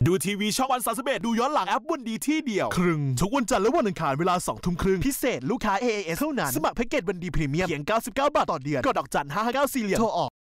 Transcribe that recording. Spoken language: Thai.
ดูทีวีช่องวัน31ดูย้อนหลังแอปวันดีที่เดียวครึ่งทุกวันจันทร์และวันอังคารเวลา 20:30 น.พิเศษลูกค้า AAS เท่านั้นสมัครแพ็กเกจวันดีพรีเมียมเพียง99 บาทต่อเดือนกดดอกจัน 559 4 เหลี่ยมโทรออก